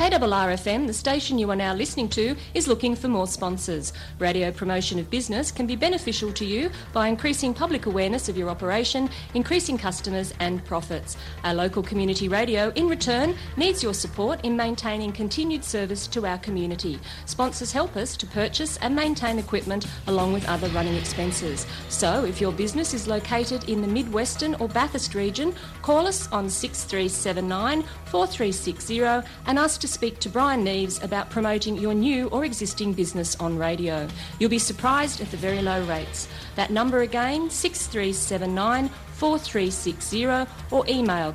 KRRFM, the station you are now listening to, is looking for more sponsors. Radio promotion of business can be beneficial to you by increasing public awareness of your operation, increasing customers and profits. Our local community radio, in return, needs your support in maintaining continued service to our community. Sponsors help us to purchase and maintain equipment along with other running expenses. So, if your business is located in the Mid-Western or Bathurst region, call us on 6379 4360 and ask to speak to Brian Neves about promoting your new or existing business on radio. You'll be surprised at the very low rates. That number again, 6379 4360, or email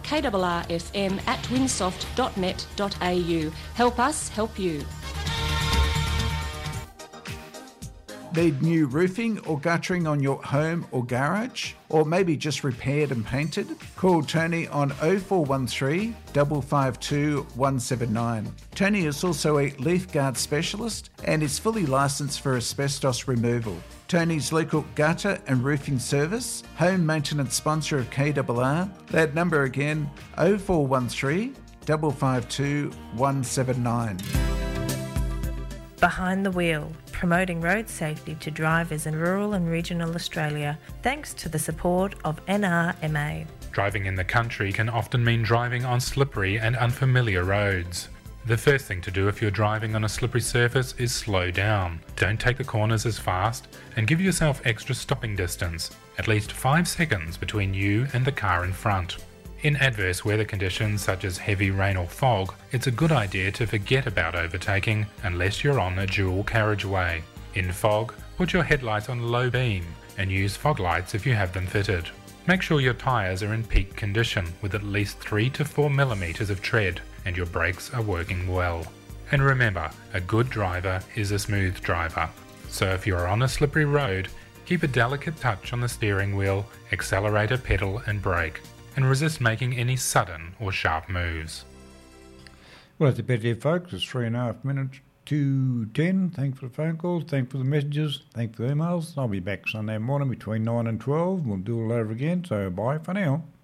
krrfm@winsoft.net.au. Help us help you. Need new roofing or guttering on your home or garage? Or maybe just repaired and painted? Call Tony on 0413 552 179. Tony is also a leaf guard specialist and is fully licensed for asbestos removal. Tony's local gutter and roofing service, home maintenance sponsor of KRR. That number again, 0413 552 179. Behind the Wheel, promoting road safety to drivers in rural and regional Australia, thanks to the support of NRMA. Driving in the country can often mean driving on slippery and unfamiliar roads. The first thing to do if you're driving on a slippery surface is slow down. Don't take the corners as fast and give yourself extra stopping distance, at least 5 seconds between you and the car in front. In adverse weather conditions such as heavy rain or fog, it's a good idea to forget about overtaking unless you're on a dual carriageway. In fog, put your headlights on low beam and use fog lights if you have them fitted. Make sure your tyres are in peak condition with at least 3 to 4 millimetres of tread and your brakes are working well. And remember, a good driver is a smooth driver. So if you're on a slippery road, keep a delicate touch on the steering wheel, accelerator, pedal and brake, and resist making any sudden or sharp moves. Well, that's about it, folks. It's 3.5 minutes to 10. Thanks for the phone calls. Thanks for the messages. Thanks for the emails. I'll be back Sunday morning between 9 and 12. We'll do it all over again. So bye for now.